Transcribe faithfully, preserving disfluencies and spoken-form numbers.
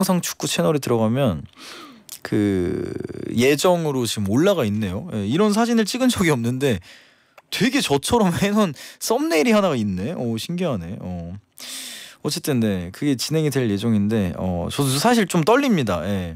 영상 축구 채널에 들어가면 그 예정으로 지금 올라가 있네요. 예, 이런 사진을 찍은 적이 없는데 되게 저처럼 해놓은 썸네일이 하나가 있네. 오, 신기하네. 어. 어쨌든 네, 그게 진행이 될 예정인데 어, 저도 사실 좀 떨립니다. 예.